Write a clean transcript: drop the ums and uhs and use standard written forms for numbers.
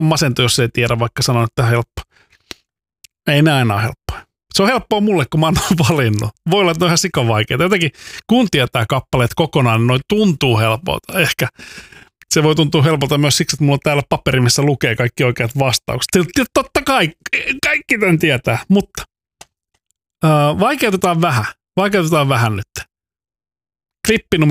masentuu, jos ei tiedä, vaikka sanon, että helppo. Ei ne aina ole helppoa. Se on helppoa mulle, kun mä oon valinnut. Voi olla, että ne on ihan sikavaikeita. Jotenkin kun tietää kappaleet kokonaan, niin noi tuntuu helpolta. Ehkä se voi tuntua helpolta myös siksi, että mulla on täällä paperi, missä lukee kaikki oikeat vastaukset. Totta kai, kaikki tämän tietää, mutta vaikeutetaan vähän nyt. Klippi numero